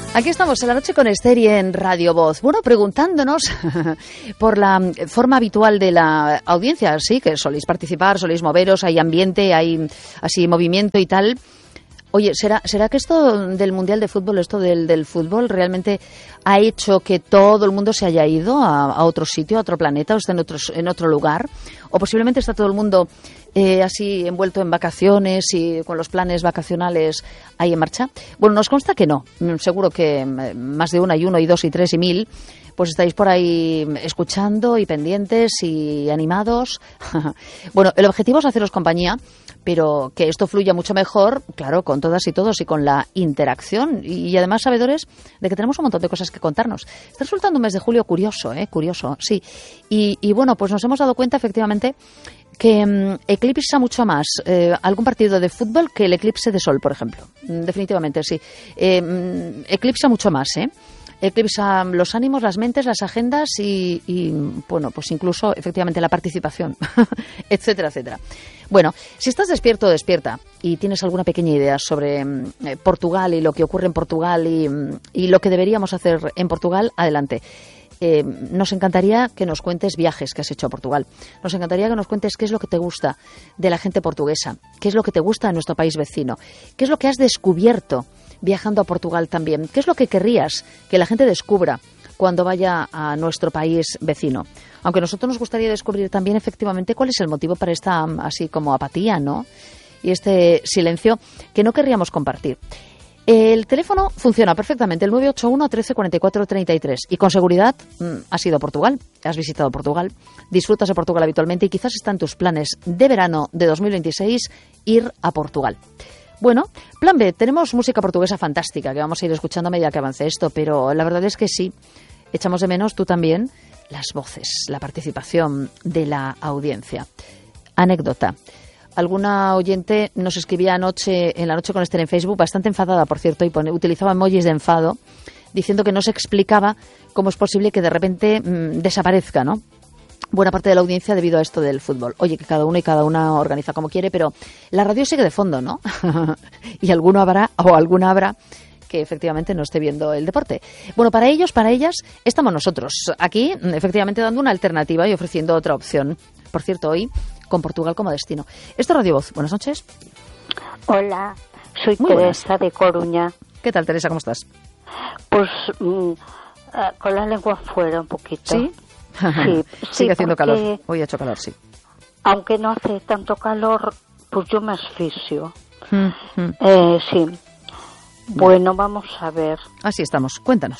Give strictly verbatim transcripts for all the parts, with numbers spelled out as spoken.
Aquí estamos en La Noche con Esther y en Radio Voz. Bueno, preguntándonos por la forma habitual de la audiencia, sí, que soléis participar, soléis moveros, hay ambiente, hay así movimiento y tal. Oye, ¿será, ¿será que esto del Mundial de Fútbol, esto del, del fútbol, realmente ha hecho que todo el mundo se haya ido a, a otro sitio, a otro planeta, o está en, otros, en otro lugar? ¿O posiblemente está todo el mundo eh, así envuelto en vacaciones y con los planes vacacionales ahí en marcha? Bueno, nos consta que no. Seguro que más de una y uno y dos y tres y mil, pues estáis por ahí escuchando y pendientes y animados. Bueno, el objetivo es haceros compañía, pero que esto fluya mucho mejor, claro, con todas y todos y con la interacción. Y además sabedores de que tenemos un montón de cosas que contarnos. Está resultando un mes de julio curioso, ¿eh? Curioso, sí. Y, y bueno, pues nos hemos dado cuenta efectivamente que um, eclipsa mucho más eh, algún partido de fútbol que el eclipse de sol, por ejemplo. Mm, definitivamente, sí. Eh, mm, eclipsa mucho más, ¿eh? Eclipsa los ánimos, las mentes, las agendas y, y bueno, pues incluso efectivamente la participación, etcétera, etcétera. Bueno, si estás despierto o despierta y tienes alguna pequeña idea sobre eh, Portugal y lo que ocurre en Portugal y, y lo que deberíamos hacer en Portugal, adelante. Eh, nos encantaría que nos cuentes viajes que has hecho a Portugal. Nos encantaría que nos cuentes qué es lo que te gusta de la gente portuguesa, qué es lo que te gusta de nuestro país vecino, qué es lo que has descubierto viajando a Portugal también. ¿Qué es lo que querrías que la gente descubra cuando vaya a nuestro país vecino? Aunque a nosotros nos gustaría descubrir también efectivamente cuál es el motivo para esta así como apatía, ¿no? Y este silencio que no querríamos compartir. El teléfono funciona perfectamente, el nueve ocho uno, trece, cuarenta y cuatro, treinta y tres. Y con seguridad mmm, has ido a Portugal, has visitado Portugal, disfrutas de Portugal habitualmente y quizás está en tus planes de verano de dos mil veintiséis ir a Portugal. Bueno, plan B, tenemos música portuguesa fantástica que vamos a ir escuchando a medida que avance esto, pero la verdad es que sí, echamos de menos, tú también, las voces, la participación de la audiencia. Anécdota. Alguna oyente nos escribía anoche, en La Noche con Esther en Facebook, bastante enfadada, por cierto, y pone, utilizaba emojis de enfado, diciendo que no se explicaba cómo es posible que de repente mmm, desaparezca, ¿no? Buena parte de la audiencia debido a esto del fútbol. Oye, que cada uno y cada una organiza como quiere, pero la radio sigue de fondo, ¿no? Y alguno habrá, o alguna habrá, que efectivamente no esté viendo el deporte. Bueno, para ellos, para ellas, estamos nosotros aquí, efectivamente, dando una alternativa y ofreciendo otra opción. Por cierto, hoy, con Portugal como destino. Esto es Radio Voz. Buenas noches. Hola, soy Muy Teresa buenas. de Coruña. ¿Qué tal, Teresa? ¿Cómo estás? Pues mmm, con la lengua fuera un poquito. ¿Sí? Sí, Sigue sí, haciendo porque, calor. Hoy ha hecho calor, sí. Aunque no hace tanto calor, pues yo me asfixio. Mm, mm. Eh, sí. Bueno, vamos a ver. Así estamos. Cuéntanos.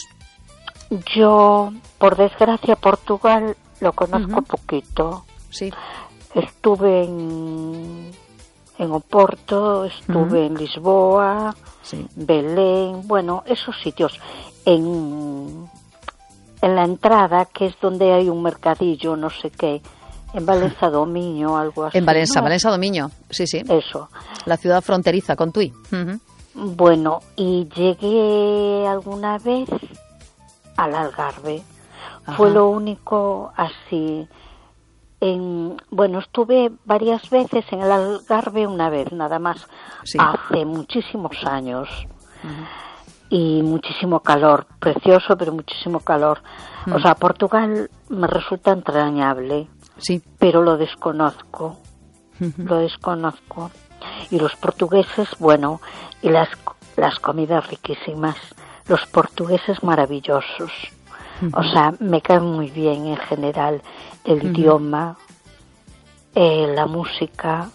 Yo, por desgracia, Portugal lo conozco Uh-huh. poquito. Sí. Estuve en, en Oporto, estuve Uh-huh. en Lisboa, Sí. Belén, bueno, esos sitios. En, en la entrada, que es donde hay un mercadillo, no sé qué, en Valença do Miño, algo así. En Valença, ¿no? Valença do Miño, sí, sí. Eso. La ciudad fronteriza con Tui. Uh-huh. Bueno, y llegué alguna vez al Algarve. Ajá. Fue lo único así. En, bueno, estuve varias veces en el Algarve, una vez nada más, Sí. hace muchísimos años. Uh-huh. Y muchísimo calor, precioso, pero muchísimo calor. Mm. O sea, Portugal me resulta entrañable, Sí. pero lo desconozco, Uh-huh. lo desconozco. Y los portugueses, bueno, y las, las comidas riquísimas, los portugueses maravillosos. Uh-huh. O sea, me caen muy bien en general el Uh-huh. idioma, eh, la música,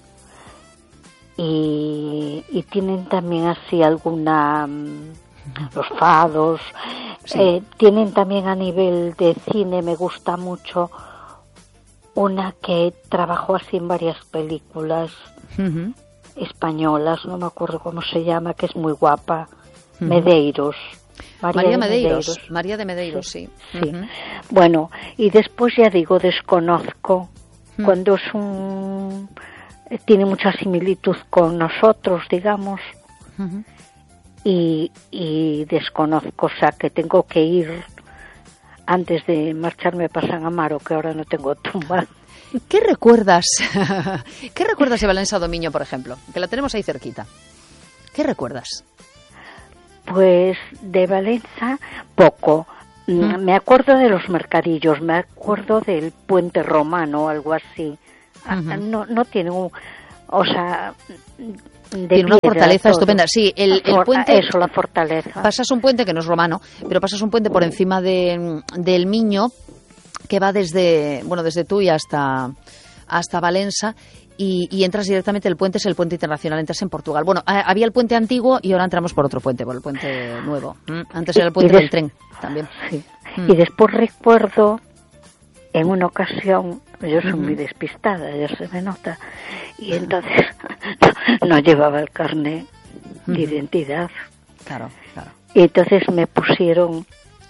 y, y tienen también así alguna... los fados, Sí. eh, tienen también a nivel de cine, me gusta mucho una que trabajó así en varias películas Uh-huh. españolas, no me acuerdo cómo se llama, que es muy guapa, Uh-huh. Medeiros. María de Medeiros. María de Medeiros, sí. Sí. Uh-huh. Bueno, y después ya digo, desconozco, Mm. cuando es un... tiene mucha similitud con nosotros, digamos, Uh-huh. y, y desconozco, o sea, que tengo que ir antes de marcharme para San Amaro, que ahora no tengo tumba. ¿Qué recuerdas? ¿Qué recuerdas de Valença do Miño, por ejemplo? Que la tenemos ahí cerquita. ¿Qué recuerdas? Pues de Valencia, poco. Mm. Me acuerdo de los mercadillos, me acuerdo del puente romano, algo así. Uh-huh. No, no tiene un... O sea... De tiene una fortaleza todo. Estupenda. Sí, el, el puente... Eso, la fortaleza. Pasas un puente que no es romano, pero pasas un puente por encima de, del Miño, que va desde, bueno, desde Tui hasta, hasta Valencia, y, y entras directamente, el puente es el puente internacional, entras en Portugal. Bueno, había el puente antiguo y ahora entramos por otro puente, por el puente nuevo. Antes era el puente des... del tren también. Sí. Mm. Y después recuerdo, en una ocasión, yo soy uh-huh. muy despistada, ya se me nota, y entonces no, no llevaba el carnet uh-huh. de identidad. Claro, claro. Y entonces me pusieron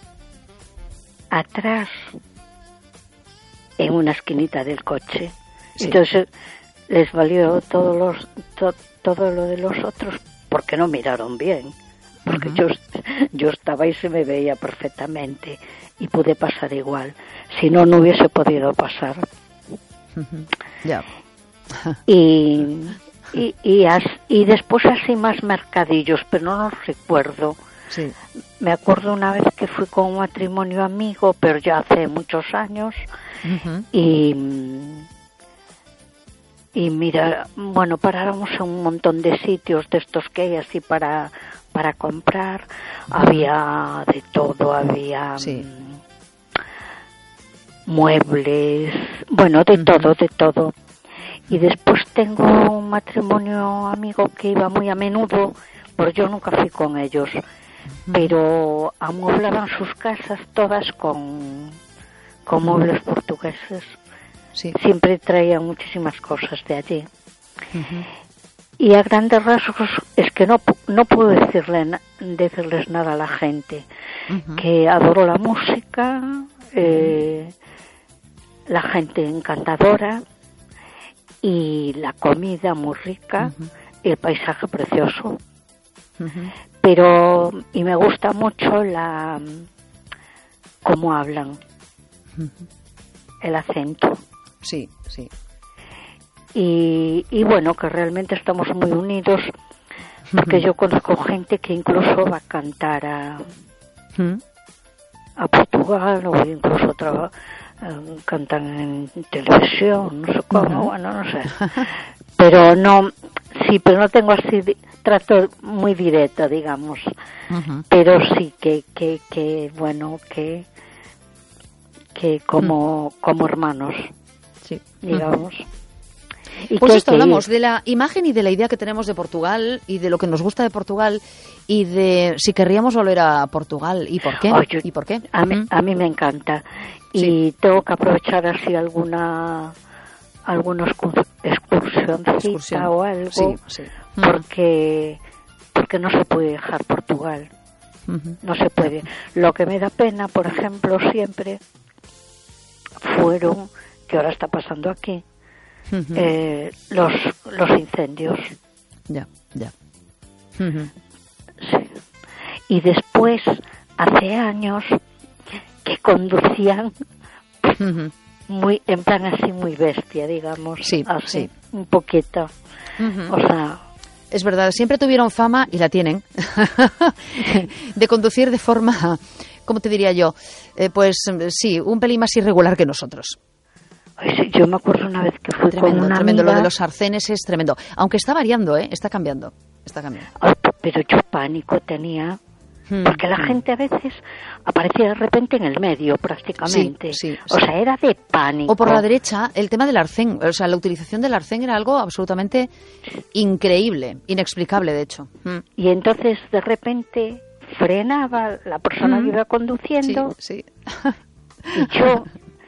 atrás, en una esquinita del coche. Sí. Entonces les valió todos los, to, todo lo de los otros, porque no miraron bien. Porque uh-huh. yo, yo estaba y se me veía perfectamente y pude pasar igual. Si no, no hubiese podido pasar. Uh-huh. Yeah. y, y, y, as, y después así más mercadillos, pero no los recuerdo. Sí. Me acuerdo una vez que fui con un matrimonio amigo, pero ya hace muchos años, uh-huh. y... Y mira, bueno, paráramos en un montón de sitios de estos que hay así para, para comprar. Había de todo, había sí. muebles, bueno, de uh-huh. todo, de todo. Y después tengo un matrimonio amigo que iba muy a menudo, pero yo nunca fui con ellos. Uh-huh. Pero amueblaban sus casas todas con, con uh-huh. muebles portugueses. Sí. Siempre traían muchísimas cosas de allí. Uh-huh. Y a grandes rasgos es que no, no puedo decirle, decirles nada a la gente. Uh-huh. Que adoro la música, eh, la gente encantadora y la comida muy rica uh-huh. y el paisaje precioso. Uh-huh. Pero, y me gusta mucho la cómo hablan, uh-huh. el acento. Sí, sí. Y, y bueno, que realmente estamos muy unidos, porque uh-huh. yo conozco gente que incluso va a cantar a, uh-huh. a Portugal, o incluso traba, uh, cantan en televisión, no sé cómo, uh-huh. bueno, no sé. Pero no, sí, pero no tengo así trato muy directo, digamos. Uh-huh. Pero sí que, que, que bueno, que, que como, uh-huh. como hermanos. Sí. Digamos. ¿Y pues esto hablamos ir? De la imagen y de la idea que tenemos de Portugal y de lo que nos gusta de Portugal y de si querríamos volver a Portugal y por qué. Oh, yo, ¿Y por qué? A mí, a mí me encanta y sí. tengo que aprovechar así alguna alguna excursión o algo sí, sí. porque porque no se puede dejar Portugal. Uh-huh. No se puede. Lo que me da pena, por ejemplo, siempre fueron que ahora está pasando aquí, uh-huh. eh, los los incendios. Ya, ya. Uh-huh. Sí. Y después, hace años, que conducían uh-huh. muy, en plan así muy bestia, digamos. Sí, así, sí. Un poquito. Uh-huh. O sea... Es verdad, siempre tuvieron fama, y la tienen, de conducir de forma, ¿cómo te diría yo? Eh, pues sí, un pelín más irregular que nosotros. Ay, sí, yo me acuerdo una vez que fui tremendo, con una tremendo. amiga... Lo de los arcenes es tremendo. Aunque está variando, ¿eh? Está cambiando. Está cambiando. Ay, pero yo pánico tenía, hmm. porque la gente a veces aparecía de repente en el medio, prácticamente. Sí, sí, o sí. sea, era de pánico. O por la derecha, el tema del arcén. O sea, la utilización del arcén era algo absolutamente increíble, inexplicable, de hecho. Hmm. Y entonces, de repente, frenaba la persona hmm. que iba conduciendo. Sí, sí. Y yo...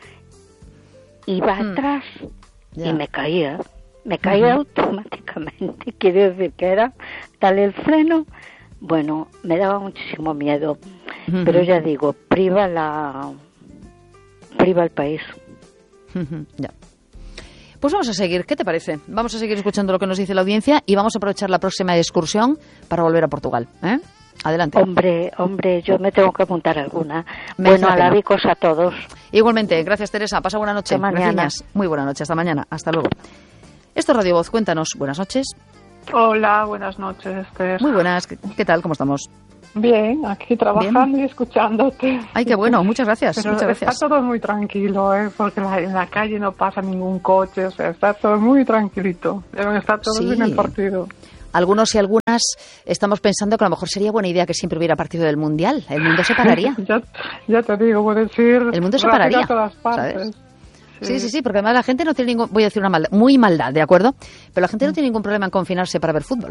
iba hmm. atrás yeah. y me caía, me caía uh-huh. automáticamente, quiere decir que era tal el freno, bueno, me daba muchísimo miedo, uh-huh. pero ya digo, priva la, priva el país. Uh-huh. Ya. Pues vamos a seguir, ¿qué te parece? Vamos a seguir escuchando lo que nos dice la audiencia y vamos a aprovechar la próxima excursión para volver a Portugal, ¿eh? Adelante. Hombre, hombre, yo me tengo que apuntar alguna. Me bueno, alabicos a todos. Igualmente, gracias Teresa, pasa buena noche. Hasta mañana. Gracias. Muy buena noche, hasta mañana, hasta luego. Esto es Radio Voz, cuéntanos, buenas noches. Hola, buenas noches, Esther. Muy buenas, ¿qué, qué tal, cómo estamos? Bien, aquí trabajando Bien. y escuchándote. Ay, qué bueno, muchas gracias. Pero muchas está gracias. todo muy tranquilo, ¿eh? Porque la, en la calle no pasa ningún coche, o sea, está todo muy tranquilito. Está todo sí. bien el partido. Algunos y algunas estamos pensando que a lo mejor sería buena idea que siempre hubiera partido del Mundial. El mundo se pararía. ya, ya te digo, puedes ir el mundo se pararía, a todas partes. ¿Sabes? Sí. sí, sí, sí, porque además la gente no tiene ningún, voy a decir una maldad, muy maldad, ¿de acuerdo? Pero la gente no tiene ningún problema en confinarse para ver fútbol.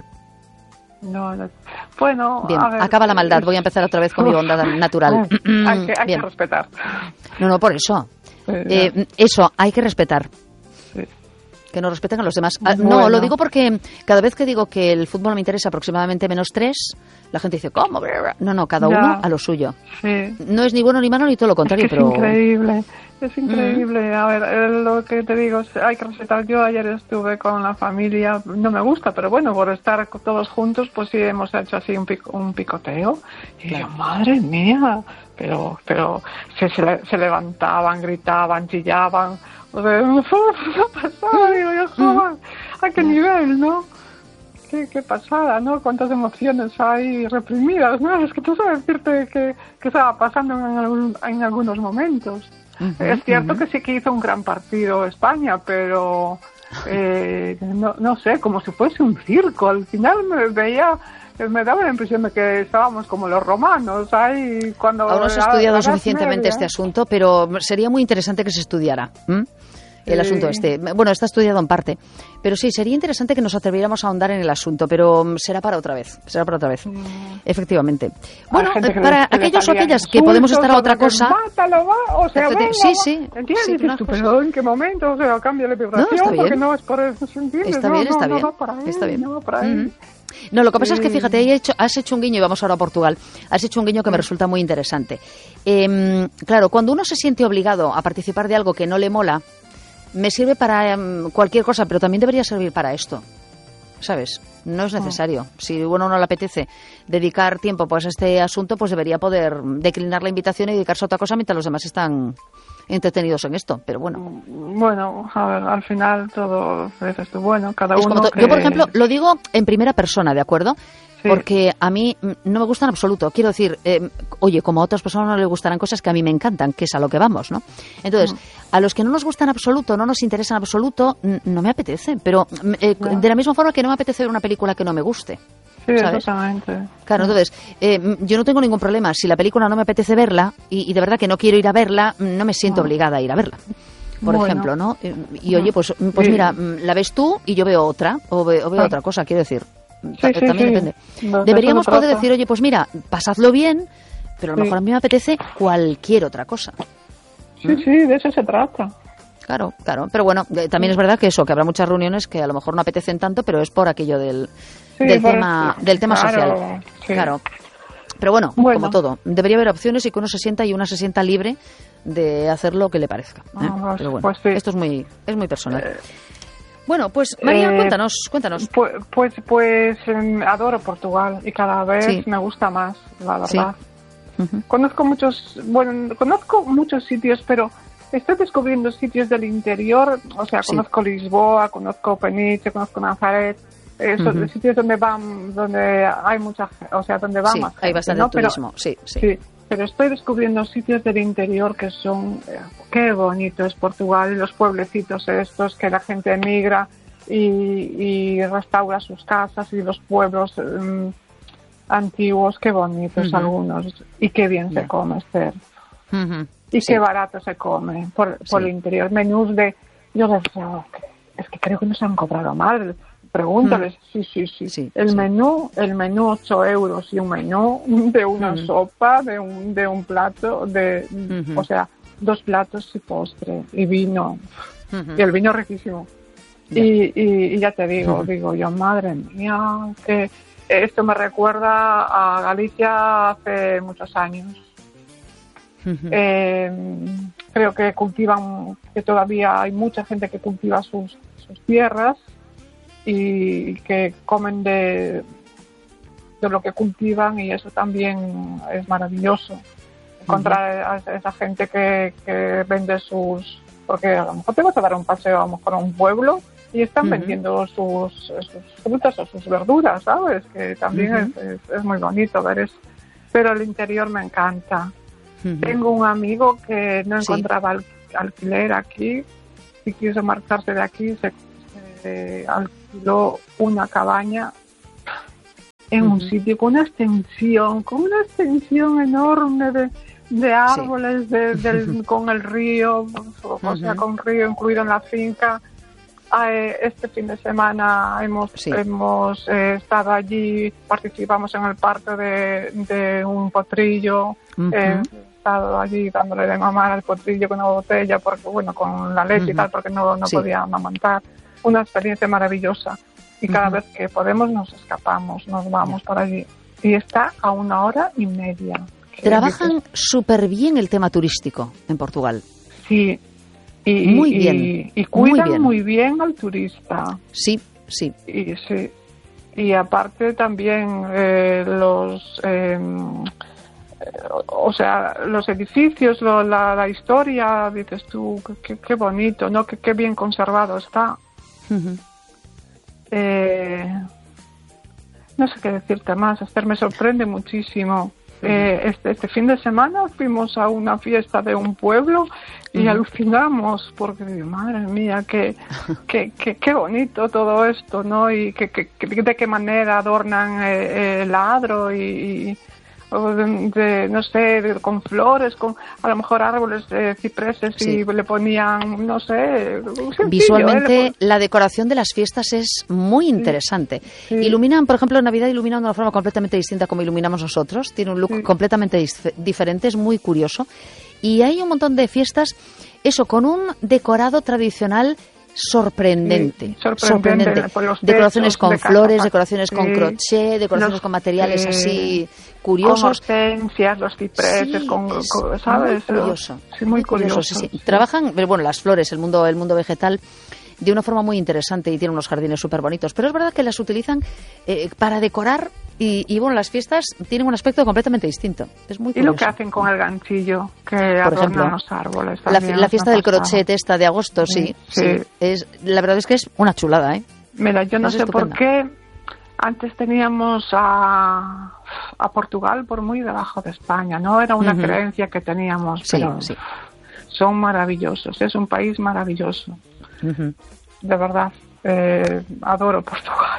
No, no. Bueno, bien, a ver, acaba la maldad, voy a empezar otra vez con mi bondad natural. hay que, hay que respetar. No, no, por eso. Sí, eh, eso, hay que respetar. Sí. Que no respeten a los demás. Ah, bueno. No, lo digo porque cada vez que digo que el fútbol me interesa aproximadamente menos tres, la gente dice, ¿cómo? No, no, cada ya. uno a lo suyo. Sí. No es ni bueno ni malo ni todo lo contrario, es que pero... Es increíble, es increíble. Mm. A ver, eh, lo que te digo, hay que respetar. Yo ayer estuve con la familia, no me gusta, pero bueno, por estar todos juntos, pues sí hemos hecho así un, pico, un picoteo. Y claro. yo, madre mía, pero pero se, se, se levantaban, gritaban, chillaban. O sea, no pasaba, digo yo, joder, ¿a qué nivel, no? Qué, qué pasada, ¿no? Cuántas emociones hay reprimidas, ¿no? Es que tú sabes decirte qué, qué estaba pasando en, algún, en algunos momentos. Uh-huh, es cierto uh-huh. que sí que hizo un gran partido España, pero eh, no, no sé, como si fuese un circo. Al final me veía... me daba la impresión de que estábamos como los romanos ahí cuando... Aún no se ha estudiado suficientemente media. este asunto, pero sería muy interesante que se estudiara ¿m? el sí. asunto este. Bueno, está estudiado en parte, pero sí, sería interesante que nos atreviéramos a ahondar en el asunto, pero será para otra vez, será para otra vez, mm. efectivamente. Bueno, para aquellos o aquellas que podemos estar a otra cosa... Mátalo, va, o sea, venga, sí, sí. ¿Entiendes? Sí, dices tú, pero ¿en qué momento? O sea, cambia la vibración, no, está bien. porque no es por eso, ¿entiendes? Está no, bien, no, está no, bien, no va por ahí, está bien. No va por ahí. Mm. No, lo que pasa sí. es que, fíjate, has hecho, has hecho un guiño, y vamos ahora a Portugal, has hecho un guiño que me resulta muy interesante. Eh, claro, cuando uno se siente obligado a participar de algo que no le mola, me sirve para um, cualquier cosa, pero también debería servir para esto, ¿sabes? No es necesario. Oh. Si a uno no le apetece dedicar tiempo pues, a este asunto, pues debería poder declinar la invitación y dedicarse a otra cosa mientras los demás están entretenidos en esto, pero bueno. Bueno, a ver, al final todo es esto, bueno, cada es uno to- que... Yo, por ejemplo, lo digo en primera persona, ¿de acuerdo? Sí. Porque a mí no me gusta en absoluto. Quiero decir, eh, oye, como a otras personas no les gustarán cosas que a mí me encantan, que es a lo que vamos, ¿no? Entonces, mm. a los que no nos gustan en absoluto, no nos interesa en absoluto, no me apetece. Pero eh, no. de la misma forma que no me apetece ver una película que no me guste. Sí, ¿sabes? exactamente. Claro, entonces, eh, yo no tengo ningún problema. Si la película no me apetece verla, y, y de verdad que no quiero ir a verla, no me siento no. obligada a ir a verla. Por bueno. ejemplo, ¿no? Y, y oye, pues, pues sí. mira, la ves tú y yo veo otra, o, ve, o veo ah. otra cosa, quiero decir. Sí, sí, también sí. depende. No, Deberíamos poder decir, oye, pues mira, pasadlo bien, pero a lo sí. mejor a mí me apetece cualquier otra cosa. Sí, ¿Mm? sí, de eso se trata. Claro, claro. Pero bueno, eh, también es verdad que eso, que habrá muchas reuniones que a lo mejor no apetecen tanto, pero es por aquello del, sí, del, por tema, eso. del tema claro, social. Sí. Claro. Pero bueno, bueno, como todo, debería haber opciones y que uno se sienta y una se sienta libre de hacer lo que le parezca. ¿eh? Ah, pero bueno, pues sí. esto es muy, es muy personal. Eh, Bueno, pues María, eh, cuéntanos, cuéntanos. Pues, pues, pues eh, adoro Portugal y cada vez sí. me gusta más, la verdad. Sí. Uh-huh. Conozco muchos, bueno, conozco muchos sitios, pero estoy descubriendo sitios del interior, o sea, conozco sí. Lisboa, conozco Peniche, conozco Nazaret, esos uh-huh. sitios donde van, donde hay mucha, o sea, donde va sí, más gente, hay bastante ¿no? turismo, pero, sí, sí. sí. Pero estoy descubriendo sitios del interior que son, eh, qué bonito es Portugal, y los pueblecitos estos que la gente emigra y, y restaura sus casas, y los pueblos um, antiguos, qué bonitos uh-huh. algunos, y qué bien yeah. se come, Esther. Uh-huh. Y sí. qué barato se come por, por sí. el interior. Menús de, yo decía, oh, es que creo que nos han cobrado mal. Pregúntales, mm. sí, sí, sí, sí. El sí. menú, el menú ocho euros y un menú de una mm. sopa, de un, de un plato, de, mm-hmm. o sea, dos platos y postre y vino. Mm-hmm. Y el vino riquísimo. Yeah. Y, y, y ya te digo, mm-hmm. digo yo, madre mía, que esto me recuerda a Galicia hace muchos años. Mm-hmm. Eh, creo que cultivan, que todavía hay mucha gente que cultiva sus, sus tierras, y que comen de, de lo que cultivan, y eso también es maravilloso. Encontrar uh-huh. a esa gente que, que vende sus... Porque a lo mejor te vas a dar un paseo a lo mejor a un pueblo y están uh-huh. vendiendo sus, sus frutas o sus verduras, ¿sabes? Que también uh-huh. es, es, es muy bonito ver eso. pero el interior me encanta. Uh-huh. Tengo un amigo que no encontraba sí. al, alquiler aquí y quiso marcharse de aquí, se, se alquiló una cabaña en uh-huh. un sitio con una extensión, con una extensión enorme de, de árboles, sí. de, del, con el río, o uh-huh. sea, con río incluido en la finca. Este fin de semana hemos sí. hemos eh, estado allí, participamos en el parto de, de un potrillo, uh-huh. eh, he estado allí dándole de mamar al potrillo con una botella, porque bueno, con la leche uh-huh. y tal, porque no, no sí. podía amamantar. Una experiencia maravillosa. Y cada uh-huh. vez que podemos nos escapamos, nos vamos para allí. Y está a una hora y media. Trabajan súper bien el tema turístico en Portugal. Sí. Y, muy bien. Y, y cuidan muy bien. muy bien al turista. Sí, sí. Y, sí. y aparte también eh, los... Eh, o sea, los edificios, lo, la, la historia, dices tú, qué, qué bonito, ¿no? Qué, qué bien conservado está. Uh-huh. Eh, no sé qué decirte más, Esther, me sorprende muchísimo. Eh, este, este fin de semana fuimos a una fiesta de un pueblo y uh-huh. alucinamos porque, madre mía, qué, qué, qué, qué bonito todo esto, ¿no? Y que, que, de qué manera adornan eh, el adro y... y De, de, no sé, de, con flores, con a lo mejor árboles de cipreses sí. y le ponían, no sé... Sencillo, visualmente ¿eh? La decoración de las fiestas es muy interesante. Sí. Sí. Iluminan, por ejemplo, Navidad iluminan de una forma completamente distinta como iluminamos nosotros. Tiene un look sí. completamente dif- diferente, es muy curioso. Y hay un montón de fiestas, eso, con un decorado tradicional sorprendente, sí, sorprendente, sorprendente. Los decoraciones con de flores, decoraciones sí. con crochet, decoraciones los, con materiales eh, así curiosos, con hortensias, los cipreses, sí, con, con, ¿sabes? Muy curioso, sí, muy, muy curioso. curioso sí, sí. Sí. Trabajan, bueno, las flores, el mundo, el mundo vegetal de una forma muy interesante y tienen unos jardines súper bonitos, pero es verdad que las utilizan eh, para decorar y, y bueno, las fiestas tienen un aspecto completamente distinto. Es muy curioso. Y lo que hacen con el ganchillo, que por ejemplo, los árboles. La, la fiesta del crochet esta de agosto, sí, sí, sí. Es, la verdad es que es una chulada, ¿eh? Mira, yo no, no sé estupenda. por qué antes teníamos a, a Portugal por muy debajo de España, ¿no? Era una uh-huh. creencia que teníamos, sí, pero sí. son maravillosos, es un país maravilloso. Uh-huh. De verdad, eh, adoro Portugal.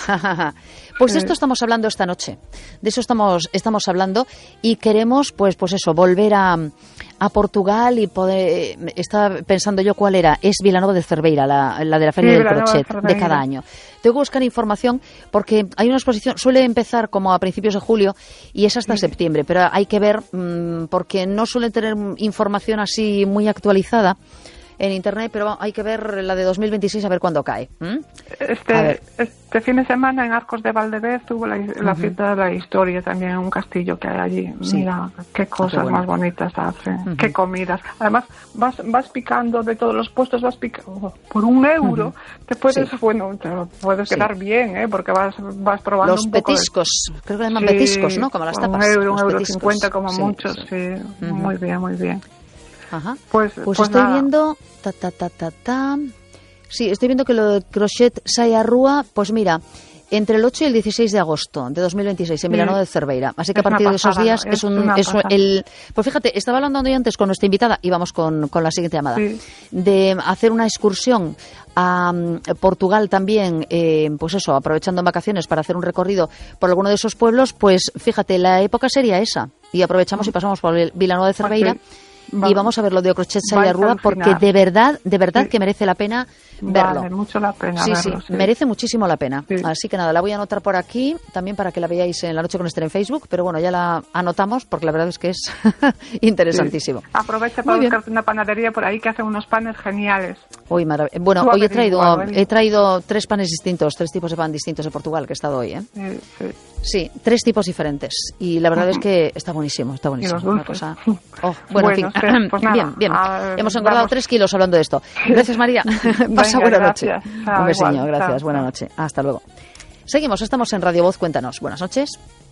Pues de esto estamos hablando esta noche, de eso estamos estamos hablando y queremos, pues pues eso, volver a, a Portugal y poder, estaba pensando yo cuál era, es Vilanova de Cerveira, la, la de la Feria sí, del Crochet de, de cada año. Tengo que buscar información porque hay una exposición, suele empezar como a principios de julio y es hasta sí. septiembre, pero hay que ver mmm, porque no suelen tener información así muy actualizada en internet, pero hay que ver la de dos mil veintiséis a ver cuándo cae. ¿Mm? Este, este fin de semana en Arcos de Valdevez hubo la, la uh-huh. fiesta de la historia también, un castillo que hay allí. Sí. Mira, qué cosas ah, qué bueno. más bonitas hacen, uh-huh. qué comidas. Además, vas vas picando de todos los puestos, vas picando por un euro, uh-huh. te puedes, sí. bueno, te puedes sí. quedar bien, ¿eh? Porque vas vas probando los un poco petiscos, de... creo que llaman sí, petiscos, ¿no? Como las tapas. Un euro, un euro petiscos. cincuenta como sí, muchos, sí. sí. Uh-huh. Muy bien, muy bien. Ajá. Pues, pues, pues estoy nada. viendo ta ta ta ta ta. Sí, estoy viendo que lo de Crochet Saia Rúa, pues mira, entre el ocho y el dieciséis de agosto de dos mil veintiséis en sí. Vilanova de Cerveira. Así que es a partir pasada, de esos días es, es un es el pues fíjate, estaba hablando yo antes con nuestra invitada y vamos con, con la siguiente llamada sí. de hacer una excursión a um, Portugal también, eh, pues eso, aprovechando en vacaciones para hacer un recorrido por alguno de esos pueblos, pues fíjate, la época sería esa y aprovechamos y pasamos por Vilanova de Cerveira. Okay. Vale. Y vamos a ver lo de Crochet Saia Rúa porque de verdad, de verdad sí. que merece la pena verlo. Vale, mucho la pena sí, verlo, sí, sí, merece muchísimo la pena. Sí. Así que nada, la voy a anotar por aquí también para que la veáis en La Noche con Esther en Facebook, pero bueno, ya la anotamos porque la verdad es que es interesantísimo. Sí. Aprovecha para buscarte una panadería por ahí que hace unos panes geniales. Uy, marav- bueno, hoy he traído igual, he traído tres panes distintos, tres tipos de pan distintos de Portugal que he estado hoy, ¿eh? Sí, sí. Sí, tres tipos diferentes y la verdad uh-huh. es que está buenísimo, está buenísimo. Y los dulces. Una cosa... oh, bueno, bueno, en fin, sí, pues nada, bien, bien. A, hemos engordado vamos. tres kilos hablando de esto. Gracias, María. Pasa Venga, buena gracias. noche. Chao, Un besiño, igual. gracias. Chao. Buena noche. Hasta luego. Seguimos, estamos en Radio Voz. Cuéntanos. Buenas noches.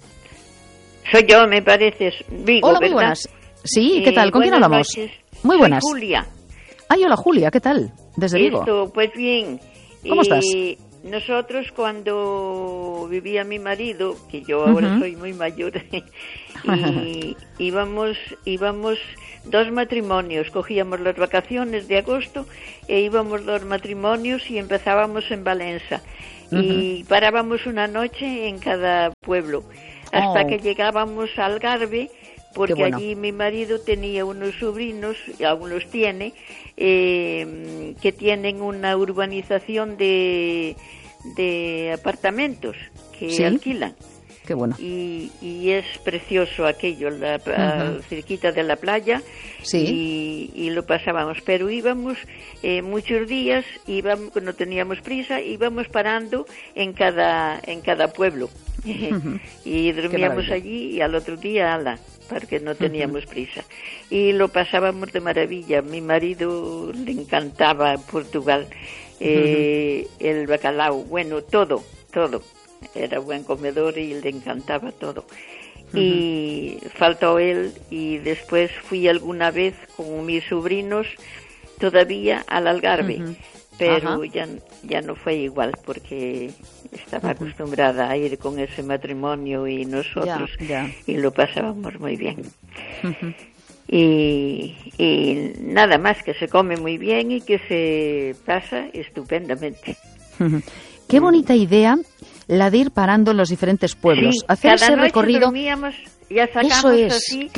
Soy yo, me pareces. Vigo, hola, muy ¿verdad? buenas. Sí, ¿qué Eh, tal? ¿Con quién hablamos? Noches. Muy buenas. Soy Julia. Ay, hola, Julia, ¿qué tal? Desde Vigo. Esto, pues bien. ¿Cómo eh, estás? nosotros cuando vivía mi marido, que yo ahora uh-huh. soy muy mayor, y íbamos, íbamos dos matrimonios, cogíamos las vacaciones de agosto e íbamos dos matrimonios y empezábamos en Valencia uh-huh. y parábamos una noche en cada pueblo hasta oh. que llegábamos a Algarve, porque bueno. allí mi marido tenía unos sobrinos, y aún los tiene, eh, que tienen una urbanización de, de apartamentos que ¿sí? alquilan. Qué bueno. Y, y es precioso aquello, la, uh-huh. cerquita de la playa, sí. y, y lo pasábamos, pero íbamos eh, muchos días, íbamos, no teníamos prisa, íbamos parando en cada, en cada pueblo. Uh-huh. Y dormíamos allí y al otro día, ala, porque no teníamos uh-huh. prisa. Y lo pasábamos de maravilla. Mi marido le encantaba Portugal, eh, uh-huh. el bacalao, bueno, todo, todo. Era buen comedor y le encantaba todo. Uh-huh. Y faltó él, y después fui alguna vez con mis sobrinos todavía al Algarve. Uh-huh. Pero ya, ya no fue igual, porque estaba uh-huh. acostumbrada a ir con ese matrimonio y nosotros, ya, ya. y lo pasábamos muy bien. Uh-huh. Y, y nada más, que se come muy bien y que se pasa estupendamente. Uh-huh. Qué bonita idea la de ir parando en los diferentes pueblos, sí, hacer cada ese noche recorrido. Dormíamos, ya sacamos Eso es. Así